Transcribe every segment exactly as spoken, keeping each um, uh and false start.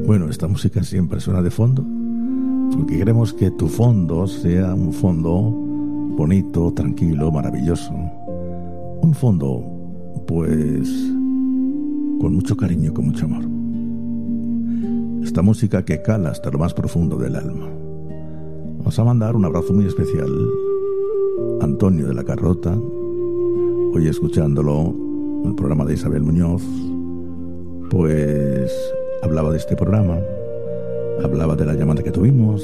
Bueno, esta música siempre suena de fondo porque queremos que tu fondo sea un fondo bonito, tranquilo, maravilloso. Un fondo, pues, con mucho cariño y con mucho amor. Esta música que cala hasta lo más profundo del alma. Vamos a mandar un abrazo muy especial a Antonio de la Carrota, hoy escuchándolo en el programa de Isabel Muñoz, pues hablaba de este programa, hablaba de la llamada que tuvimos,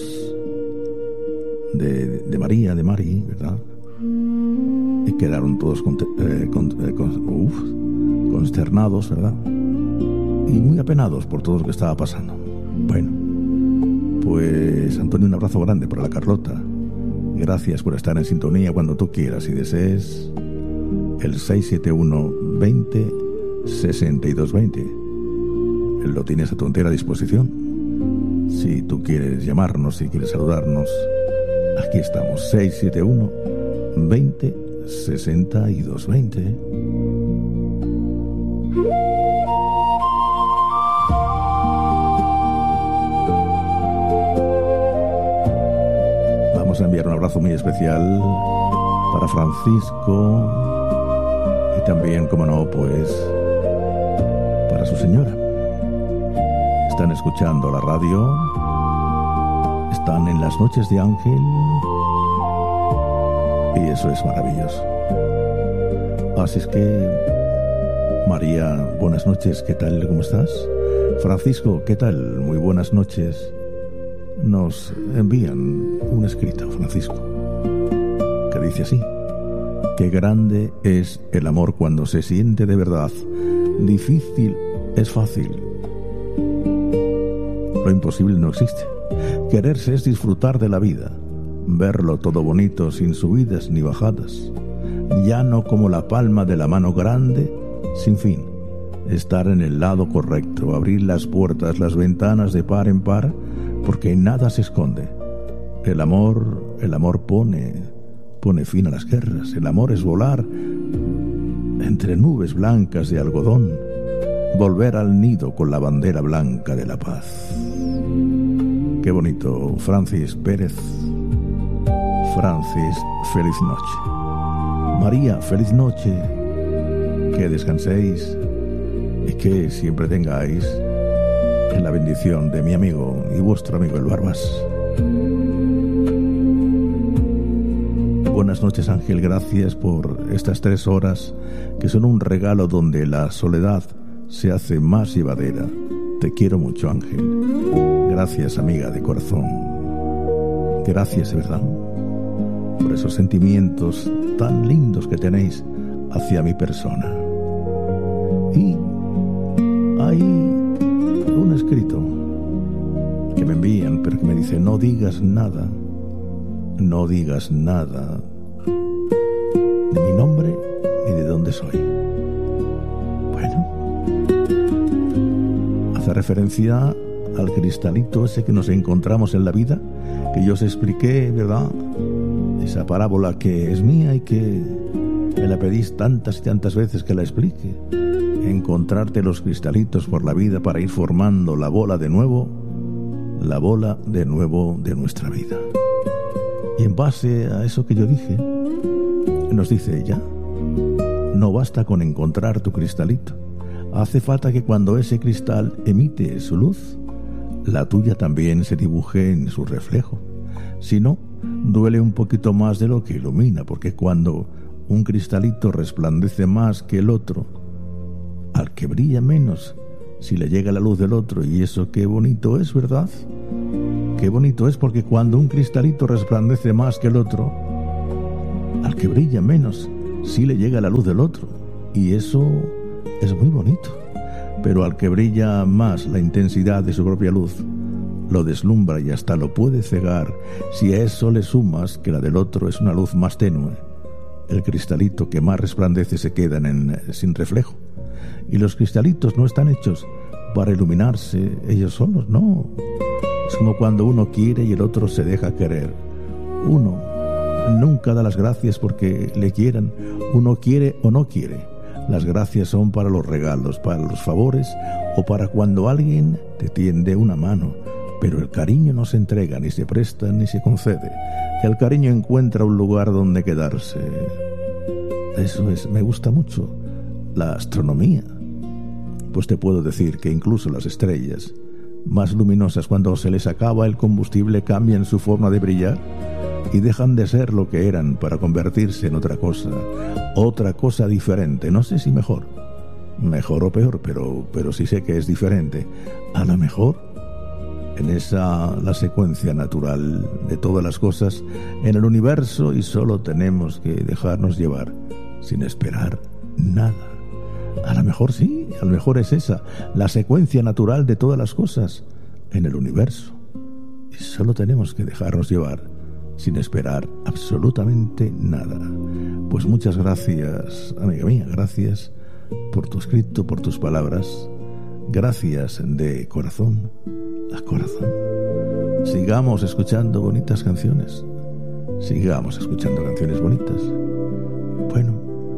de, de María, de Mari, ¿verdad? Y quedaron todos con, eh, con, eh, con, uf, consternados, ¿verdad? Y muy apenados por todo lo que estaba pasando. Bueno, pues Antonio, un abrazo grande para la Carlota. Gracias por estar en sintonía cuando tú quieras y desees. El seis siete uno, veinte, sesenta y dos veinte. Lo tienes a tu entera disposición. Si tú quieres llamarnos, si quieres saludarnos, aquí estamos. seis siete uno, veinte, sesenta y dos veinte. Vamos a enviar un abrazo muy especial para Francisco y también, como no, pues para su señora. Están escuchando la radio, están en las noches de Ángel y eso es maravilloso. Así es que, María, buenas noches, ¿qué tal? ¿Cómo estás? Francisco, ¿qué tal? Muy buenas noches. Nos envían un escrito, Francisco, que dice así: qué grande es el amor cuando se siente de verdad. Difícil es fácil. Lo imposible no existe. Quererse es disfrutar de la vida, verlo todo bonito sin subidas ni bajadas, llano como la palma de la mano grande, sin fin. Estar en el lado correcto, abrir las puertas, las ventanas de par en par, porque nada se esconde. El amor, el amor pone, pone fin a las guerras. El amor es volar entre nubes blancas de algodón, volver al nido con la bandera blanca de la paz. Qué bonito, Francis Pérez. Francis, feliz noche. María, feliz noche. Que descanséis y que siempre tengáis la bendición de mi amigo y vuestro amigo el Barbas. Buenas noches, Ángel, gracias por estas tres horas que son un regalo donde la soledad se hace más llevadera. Te quiero mucho, Ángel. Gracias, amiga de corazón. Gracias, de verdad, por esos sentimientos tan lindos que tenéis hacia mi persona. Y hay un escrito que me envían, pero que me dice: no digas nada, no digas nada de mi nombre ni de dónde soy. Bueno, hace referencia al cristalito ese que nos encontramos en la vida, que yo os expliqué, ¿verdad? Esa parábola que es mía y que me la pedís tantas y tantas veces que la explique. Encontrarte los cristalitos por la vida para ir formando la bola de nuevo, la bola de nuevo de nuestra vida. Y en base a eso que yo dije, nos dice ella: no basta con encontrar tu cristalito, hace falta que cuando ese cristal emite su luz, la tuya también se dibuje en su reflejo. Si no, duele un poquito más de lo que ilumina, porque cuando un cristalito resplandece más que el otro, al que brilla menos si le llega la luz del otro. Y eso qué bonito es, ¿verdad? Qué bonito es, porque cuando un cristalito resplandece más que el otro, al que brilla menos si le llega la luz del otro. Y eso es muy bonito. Pero al que brilla más la intensidad de su propia luz, lo deslumbra y hasta lo puede cegar. Si a eso le sumas que la del otro es una luz más tenue, el cristalito que más resplandece se queda en, sin reflejo. Y los cristalitos no están hechos para iluminarse ellos solos, no. Es como cuando uno quiere y el otro se deja querer. Uno nunca da las gracias porque le quieran. Uno quiere o no quiere. Las gracias son para los regalos, para los favores o para cuando alguien te tiende una mano. Pero el cariño no se entrega, ni se presta, ni se concede. El cariño encuentra un lugar donde quedarse. Eso es, me gusta mucho. La astronomía. Pues te puedo decir que incluso las estrellas, más luminosas cuando se les acaba el combustible, cambian su forma de brillar y dejan de ser lo que eran para convertirse en otra cosa, otra cosa diferente. No sé si mejor, mejor o peor, pero, pero sí sé que es diferente. A lo mejor, en esa la secuencia natural de todas las cosas en el universo, y solo tenemos que dejarnos llevar sin esperar nada. A lo mejor sí, a lo mejor es esa, la secuencia natural de todas las cosas en el universo. Y solo tenemos que dejarnos llevar sin esperar absolutamente nada. Pues muchas gracias, amiga mía, gracias por tu escrito, por tus palabras. Gracias de corazón a corazón. Sigamos escuchando bonitas canciones. Sigamos escuchando canciones bonitas. Bueno,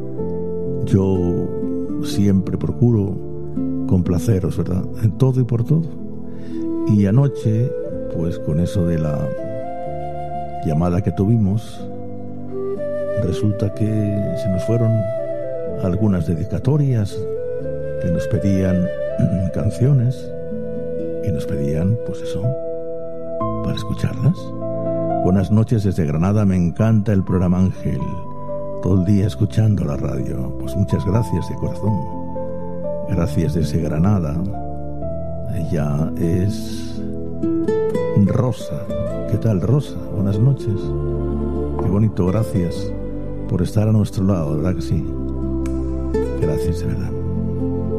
yo siempre procuro complaceros, ¿verdad? En todo y por todo. Y anoche, pues con eso de la llamada que tuvimos, resulta que se nos fueron algunas dedicatorias que nos pedían canciones y nos pedían, pues eso, para escucharlas. Buenas noches desde Granada, me encanta el programa Ángel, todo el día escuchando la radio. Pues muchas gracias de corazón. Gracias desde Granada. Ella es Rosa. ¿Qué tal, Rosa? Buenas noches. Qué bonito, gracias por estar a nuestro lado, ¿verdad que sí? Gracias, de verdad.